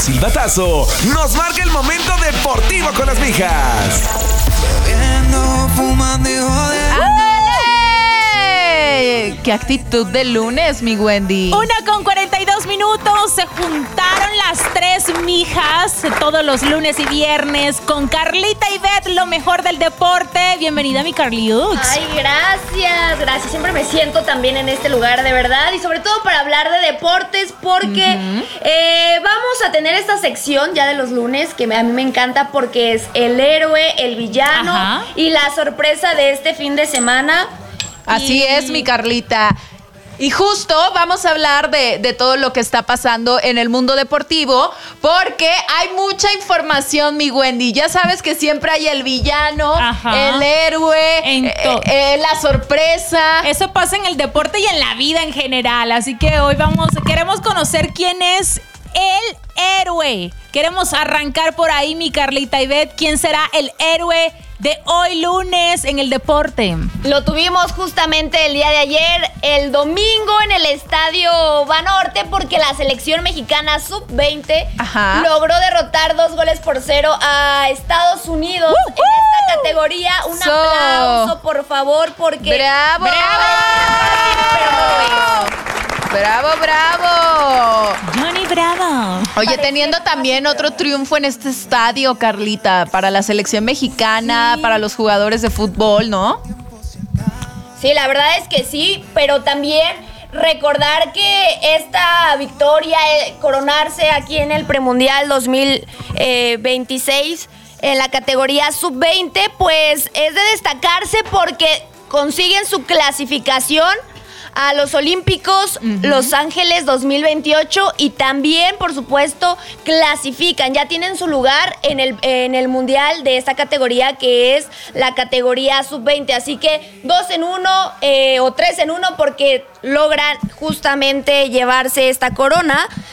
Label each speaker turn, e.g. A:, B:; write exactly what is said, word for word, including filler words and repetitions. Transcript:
A: silbatazo nos marca el momento deportivo con las mijas.
B: Bebiendo, fumando y jodiendo.
C: ¡Ándale! ¡Qué actitud de lunes, mi Wendy!
D: Una con cuarenta y dos minutos. Se juntaron las tres mijas todos los lunes y viernes con Carlita y Beth, lo mejor del deporte. Bienvenida, mi Carliux.
E: Ay, gracias, gracias. Siempre me siento también en este lugar, de verdad. Y sobre todo para hablar de deportes, porque uh-huh. eh, vamos a tener esta sección ya de los lunes, que a mí me encanta porque es el héroe, el villano Ajá. y la sorpresa de este fin de semana.
C: Así y... es, mi Carlita. Y justo vamos a hablar de, de todo lo que está pasando en el mundo deportivo, porque hay mucha información, mi Wendy. Ya sabes que siempre hay el villano, Ajá. el héroe, eh, eh, la sorpresa.
D: Eso pasa en el deporte y en la vida en general. Así que hoy vamos, queremos conocer quién es el héroe. Queremos arrancar por ahí, mi Carlita y Beth. ¿Quién será el héroe de hoy lunes en el deporte?
E: Lo tuvimos justamente el día de ayer, el domingo, en el Estadio Banorte, porque la selección mexicana sub veinte Ajá. logró derrotar dos goles por cero a Estados Unidos uh, uh. en esta categoría. Un so. aplauso, por favor, porque...
C: ¡Bravo!
E: ¡Bravo! Pero no
C: ¡Bravo, bravo!
D: Johnny Bravo.
C: Oye, teniendo también otro triunfo en este estadio, Carlita, para la selección mexicana, sí. para los jugadores de fútbol, ¿no?
E: Sí, la verdad es que sí, pero también recordar que esta victoria, eh, coronarse aquí en el Premundial dos mil veintiséis en la categoría sub veinte, pues es de destacarse porque consiguen su clasificación a los Olímpicos uh-huh. Los Ángeles dos mil veintiocho y también, por supuesto, clasifican. Ya tienen su lugar en el, en el Mundial de esta categoría, que es la categoría sub veinte. Así que dos en uno eh, o tres en uno, porque logran justamente llevarse esta corona